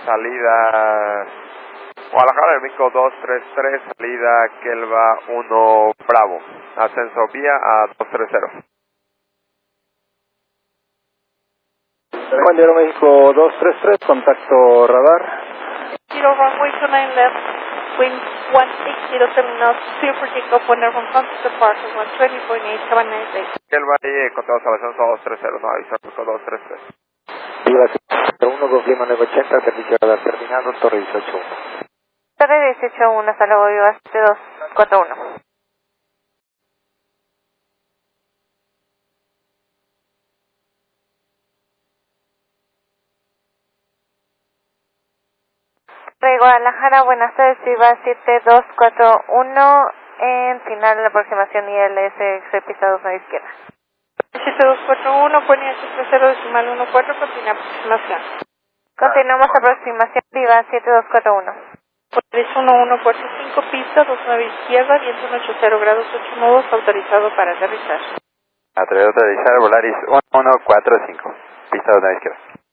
salida Guadalajara, Mico 233, salida Kelva 1 Bravo, ascenso vía a 230. Juan Diego México 233, contacto radar. 0 runway 29 left, wind 180 terminal, clear for takeoff, winner from Contact Departure 120.8, have a nice day. Kelva ahí, contados al ascenso 230, no aviso, Mico 233. Viva 1, confirma 980, servicio radar terminado, Torre 181. Torre 181, hasta luego, Viva 7241. De Guadalajara, buenas tardes, Viva 7241, en final de la aproximación ILS, pista 29 izquierda. 7241, ponía 30 decimal 14, continúa aproximación. Continuamos aproximación, Viva 7241. Pues 1145, pista 29 izquierda, viento 80 grados 8 nudos, autorizado para aterrizar. Aterrizar, Volaris 1145, pista 29 izquierda.